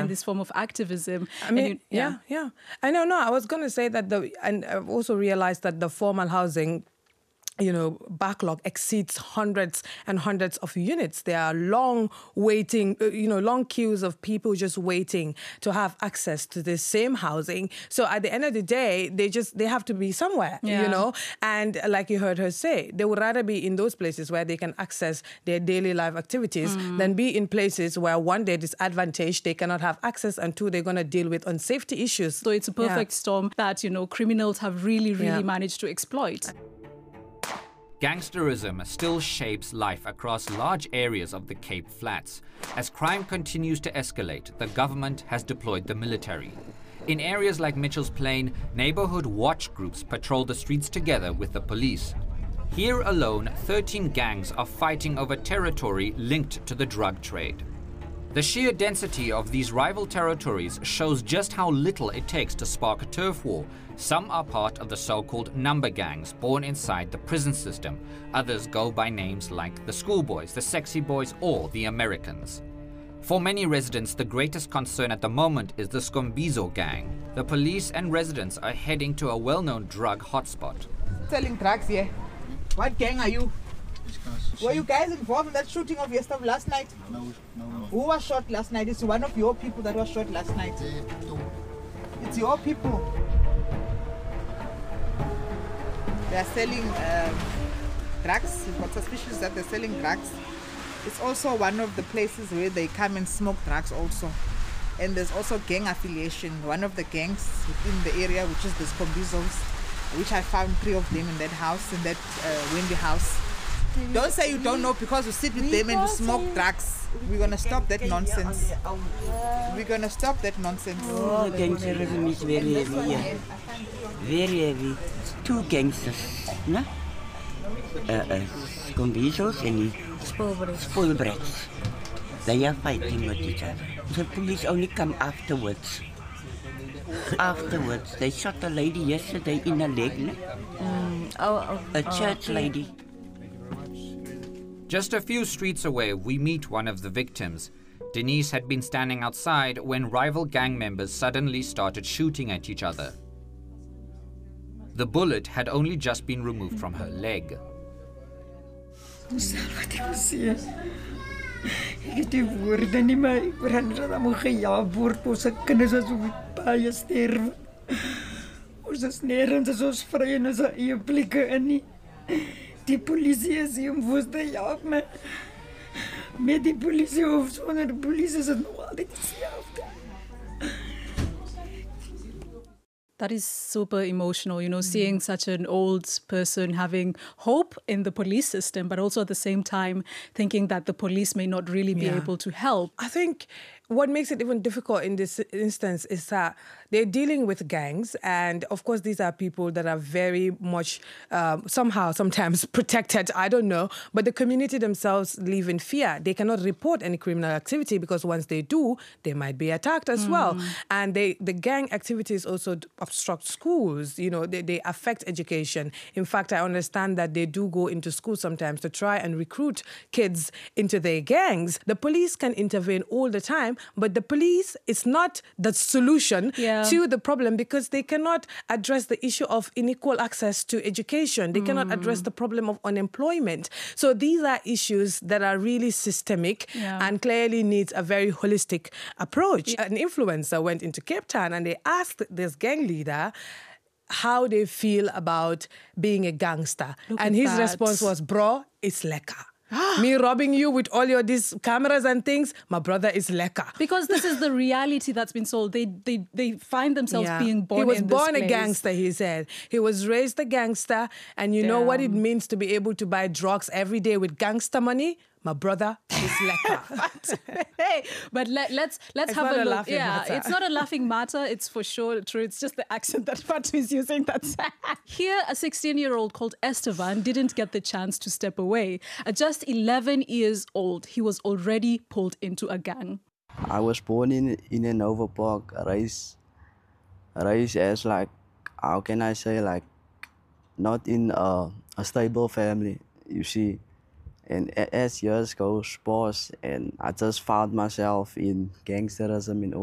find this form of activism. I mean, yeah. I know. No, I was going to say that and I've also realized that the formal housing, backlog exceeds hundreds and hundreds of units. There are long waiting, long queues of people just waiting to have access to the same housing. So at the end of the day, they have to be somewhere, and like you heard her say, they would rather be in those places where they can access their daily life activities than be in places where, one, they're disadvantaged, they cannot have access, and two, they're going to deal with unsafety issues. So it's a perfect storm that, criminals have really managed to exploit. Gangsterism still shapes life across large areas of the Cape Flats. As crime continues to escalate, the government has deployed the military. In areas like Mitchell's Plain, neighborhood watch groups patrol the streets together with the police. Here alone, 13 gangs are fighting over territory linked to the drug trade. The sheer density of these rival territories shows just how little it takes to spark a turf war. Some are part of the so-called number gangs born inside the prison system. Others go by names like the Schoolboys, the Sexy Boys, or the Americans. For many residents, the greatest concern at the moment is the Skombizo gang. The police and residents are heading to a well-known drug hotspot. Selling drugs here. What gang are you? Were you guys involved in that shooting of your stuff last night? No. Who was shot last night? It's one of your people that was shot last night. It's your people. They are selling drugs. We've got suspicions that they're selling drugs. It's also one of the places where they come and smoke drugs also. And there's also gang affiliation. One of the gangs within the area, which is the Skombizos, which I found 3 of them in that house, in that Wendy house. Don't say you don't know because you sit with them and you smoke drugs. We're going to stop that nonsense. We're going to stop that nonsense. Oh, gangsterism is very heavy, yeah. Very heavy. 2 gangsters, no? Skombizos and Spoilbrats. They are fighting with each other. The police only come afterwards. They shot a lady yesterday in her leg, no? A church lady. Just a few streets away, we meet one of the victims. Denise had been standing outside when rival gang members suddenly started shooting at each other. The bullet had only just been removed from her leg. Die polisie is hier om voor te help me. Met die polisie of sonder die polisie is het nog altijd hetzelfde. That is super emotional, seeing such an old person having hope in the police system, but also at the same time thinking that the police may not really be able to help. I think what makes it even difficult in this instance is that they're dealing with gangs, and of course these are people that are very much sometimes protected, I don't know, but the community themselves live in fear. They cannot report any criminal activity because once they do, they might be attacked as well. And the gang activities also obstruct schools, they affect education. In fact, I understand that they do go into schools sometimes to try and recruit kids into their gangs. The police can intervene all the time, but the police is not the solution to the problem because they cannot address the issue of unequal access to education. They cannot address the problem of unemployment. So these are issues that are really systemic and clearly needs a very holistic approach. An influencer went into Cape Town and they asked this gang leader how they feel about being a gangster. And his response was, bro, it's lekker. Me robbing you with all these cameras and things, my brother is lekker. Because this is the reality that's been sold. They find themselves being born in this place. He was born a gangster, he said. He was raised a gangster, and you know what it means to be able to buy drugs every day with gangster money? My brother is lekker. But let's have a look. It's not a laughing matter. It's for sure true. It's just the accent that Fatu is using. That's here. A 16-year-old called Esteban didn't get the chance to step away. At just 11 years old, he was already pulled into a gang. I was born in a Nova Park, raised as how can I say, not in a stable family, you see. And as years goes past, and I just found myself in gangsterism in